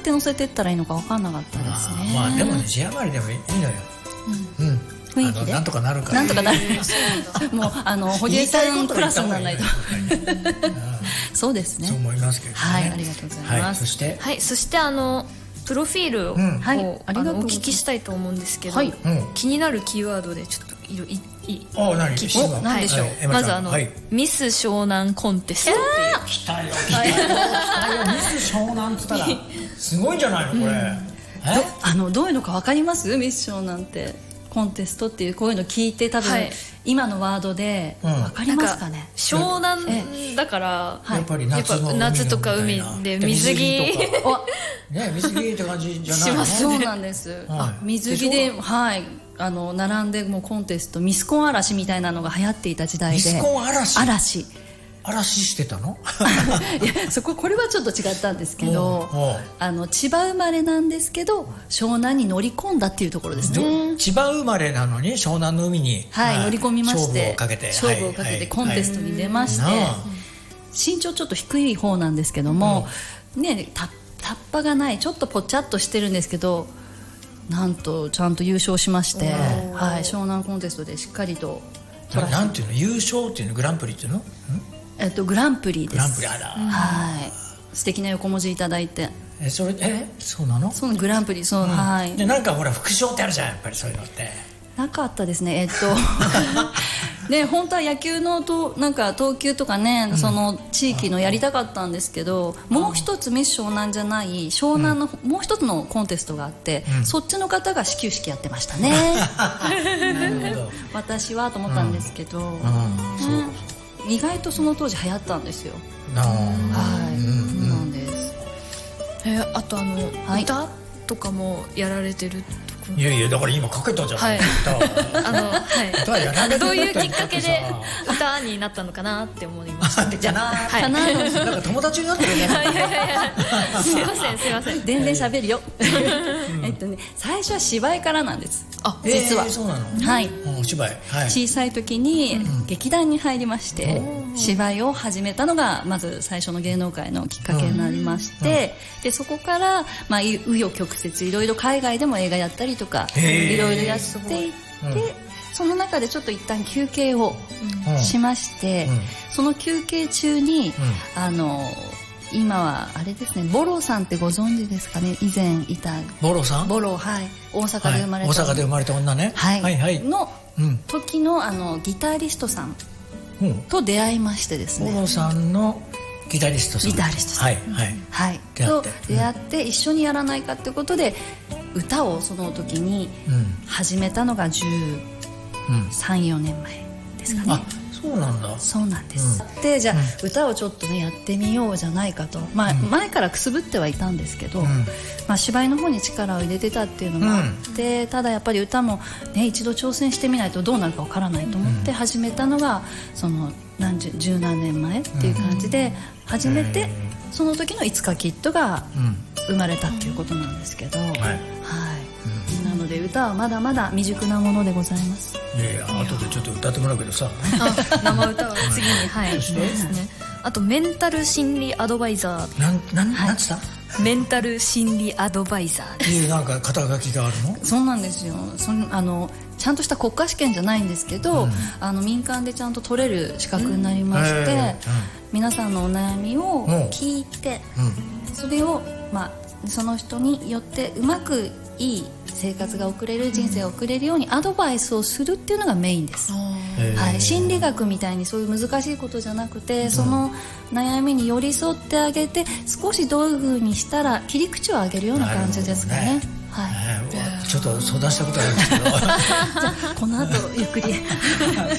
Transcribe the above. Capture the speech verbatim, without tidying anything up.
って載せてったらいいのか分かんなかったですね。 まあでもね字余りでもいいのよ。うん、うん、 雰囲気でなんとかなるから。 なんとかなる。もうあの堀江さんクラスにならないと。そうですね。 そう思いますけどね。 はい、ありがとうございます。 はい、そしてはいそしてあのプロフィールを、うん、はい、あのお聞きしたいと思うんですけど、はい、気になるキーワードでちょっといろいいあ何聞きお何でしょう、はい、まずあの、はい、ミス湘南コンテストっていう、 来たよ来たよ来たよミス湘南って言ったらすごいんじゃないのこれ、うん、えあのどういうのか分かります？ミス湘南ってコンテストっていうこういうの聞いて多分、はい、今のワードで分かりますかね？ うん、湘南だから、 やっぱり夏の海夏とか海で水着ね水着って感じじゃないの？ します。そうなんです。はい、水着ではいあの並んでもうコンテストミスコン嵐みたいなのが流行っていた時代で。ミスコン嵐。 嵐。 嵐してたの？ いやそここれはちょっと違ったんですけど、あの千葉生まれなんですけど湘南に乗り込んだっていうところですね。 千葉生まれなのに湘南の海に、 はい、乗り込みまして勝負をかけて勝負をかけてコンテストに出まして、身長ちょっと低い方なんですけども、ねタッパがないちょっとぽちゃっとしてるんですけど、なんとちゃんと優勝しまして、はい、湘南コンテストでしっかりとななんていうの優勝っていうのグランプリっていうの？ えっと、グランプリです。 グランプリあら、 はい、素敵な横文字いただいて。 えそれえそうなの？ そのグランプリそう、うん、はい。 でなんかほら副賞ってあるじゃんやっぱりそういうのって。 なかったですねえっとね本当は野球のとなんか投球とかね、うん、その地域のやりたかったんですけど、うん、もう一つミス湘南じゃない湘南の、うん、もう一つのコンテストがあって、うん、そっちの方が始球式やってましたね。なるほど。私はと思ったんですけど、うんうん、意外とその当時流行ったんですよ。はい、そうなんです。 えー、あとあの、はい、歌とかもやられてる。 いやいやだから今かけたじゃない、はい、 あの、はい、どういうきっかけで歌になったのかなって思いました。 じゃな、 はい、 なんか友達になってるね。いやいやいやすいませんすいません全然喋るよ。えっとね最初は芝居からなんです。 あ実は、 えー、そうなの？ はい、 お芝居、はい、 小さい時に劇団に入りまして、うん、芝居を始めたのがまず最初の芸能界のきっかけになりまして、うん、でそこから、まあ、紆余曲折いろいろ海外でも映画やったりとかいろいろやっていって、うん、その中でちょっと一旦休憩をしまして、うん、その休憩中に、うん、あの今はあれですねボロさんってご存知ですかね。以前いたボロさんボロ、はい、大阪で生まれた、 はい、大阪で生まれた女ね、 はいはいはい、 の時の、あのギタリストさんと出会いましてですね、 ボロさんのギタリストさんギタリストさん、 はいはいはい、出会ってと出会って一緒にやらないかってことで歌をその時に始めたのがじゅうさん、よねんまえですかね。 あそうなんだ。 そうなんです、うん、でじゃあ、うん、歌をちょっとねやってみようじゃないかと、まあ、うん、前からくすぶってはいたんですけど、うん、まあ、芝居の方に力を入れてたっていうのもあって、うん、ただやっぱり歌も、ね、一度挑戦してみないとどうなるかわからないと思って始めたのが、その何十十何年前っていう感じで始めて、うん、その時のいつかきっとが生まれたっていうことなんですけど、はい、はい、うん、なので歌はまだまだ未熟なものでございます。 いやいや後でちょっと歌ってもらうけどさ生歌は次にはいですね。あとメンタル心理アドバイザーなんなんなんつったメンタル心理アドバイザーです。 なんか肩書きがあるの？ そうなんですよ。そのあのちゃんとした国家試験じゃないんですけど、うん、あの民間でちゃんと取れる資格になりまして、うん、皆さんのお悩みを聞いて、うん、それを、まあ、その人によってうまくいい生活が送れる人生を送れるようにアドバイスをするっていうのがメインです、はい、心理学みたいにそういう難しいことじゃなくて、その悩みに寄り添ってあげて少しどういう風にしたら切り口を上げるような感じですかね。はい、 ちょっと相談したことあるんですけどじゃあこの後ゆっくり